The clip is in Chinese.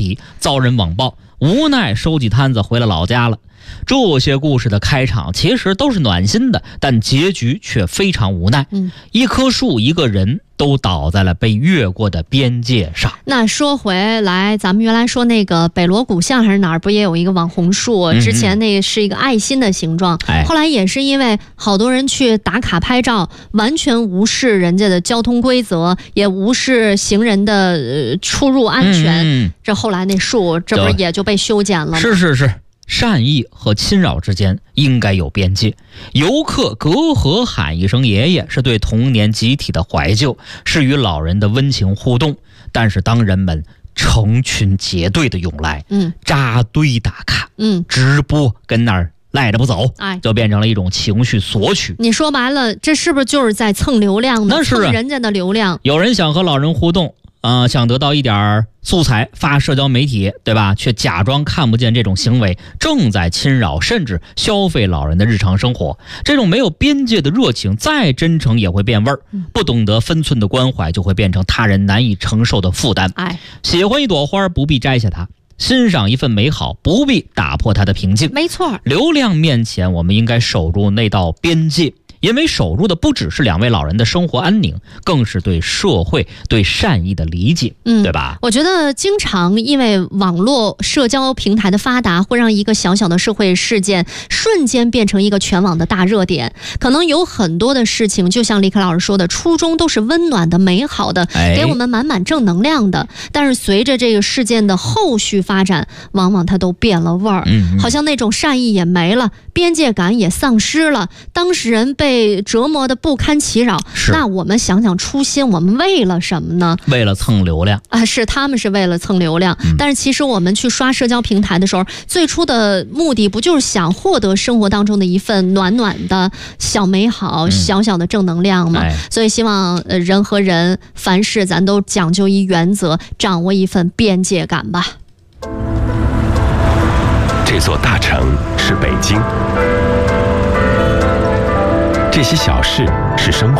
题，遭人网暴，无奈收起摊子回了老家了。这些故事的开场其实都是暖心的，但结局却非常无奈。一棵树，一个人都倒在了被越过的边界上。 那说回来，咱们原来说那个北锣鼓巷还是哪儿，不也有一个网红树？之前那个是一个爱心的形状，后来也是因为好多人去打卡拍照，完全无视人家的交通规则，也无视行人的出入安全。这后来那树，这不是也就被修剪了吗？ 是。善意和侵扰之间应该有边界。游客隔河喊一声爷爷，是对童年集体的怀旧，是与老人的温情互动。但是当人们成群结队的涌来，扎堆打卡，直播跟那儿赖着不走，就变成了一种情绪索取。 你说白了，这是不是就是在蹭流量呢？ 那是蹭人家的流量。 有人想和老人互动，想得到一点素材发社交媒体，对吧？却假装看不见这种行为正在侵扰甚至消费老人的日常生活。这种没有边界的热情再真诚也会变味儿，不懂得分寸的关怀就会变成他人难以承受的负担。喜欢一朵花不必摘下它，欣赏一份美好不必打破它的平静。 没错， 流量面前我们应该守住那道边界，因为守住的不只是两位老人的生活安宁，更是对社会对善意的理解，对吧？ 我觉得经常因为网络社交平台的发达，会让一个小小的社会事件瞬间变成一个全网的大热点。可能有很多的事情，就像李克老师说的，初衷都是温暖的、美好的，给我们满满正能量的。但是随着这个事件的后续发展，往往它都变了味儿，好像那种善意也没了，边界感也丧失了，当事人被折磨得不堪其扰。那我们想想初心，我们为了什么呢？ 为了蹭流量是他们是为了蹭流量，但是其实我们去刷社交平台的时候，最初的目的不就是想获得生活当中的一份暖暖的小美好，小小的正能量吗？所以希望人和人凡事咱都讲究一原则，掌握一份边界感吧。 这座大城是北京，这些小事是生活。